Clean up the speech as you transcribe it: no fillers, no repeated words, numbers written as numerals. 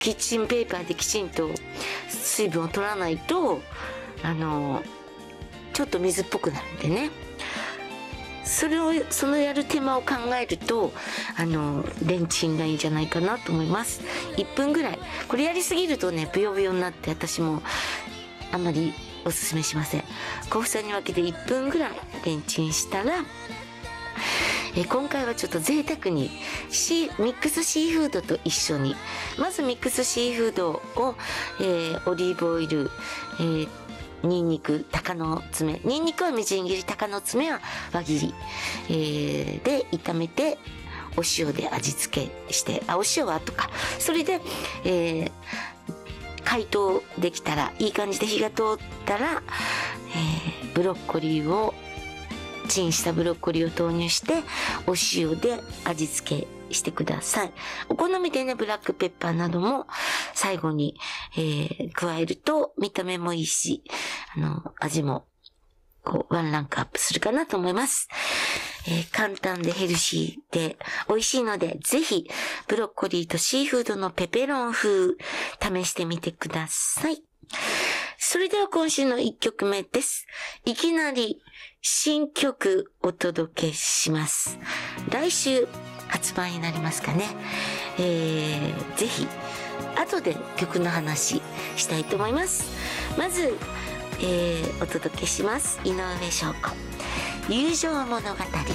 キッチンペーパーできちんと水分を取らないと、ちょっと水っぽくなるんでね。そのやる手間を考えると、レンチンがいいんじゃないかなと思います。1分ぐらい。これやりすぎるとね、ブヨブヨになって私もあんまりおすすめしません。小房に分けて1分ぐらいレンチンしたら、今回はちょっと贅沢にミックスシーフードと一緒に、まずミックスシーフードを、オリーブオイル、ニンニク、鷹の爪。ニンニクはみじん切り、鷹の爪は輪切り、で炒めて、お塩で味付けして、お塩は後か。それで、解凍できたら、いい感じで火が通ったら、ブロッコリーを、チンしたブロッコリーを投入して、お塩で味付けしてください。お好みでね、ブラックペッパーなども最後に、加えると見た目もいいし、味もワンランクアップするかなと思います。簡単でヘルシーで美味しいので、ぜひブロッコリーとシーフードのペペロン風試してみてください。それでは今週の1曲目です。いきなり新曲お届けします。来週発売になりますかね。ぜひ後で曲の話したいと思います。まず、お届けします。井上翔子、友情物語。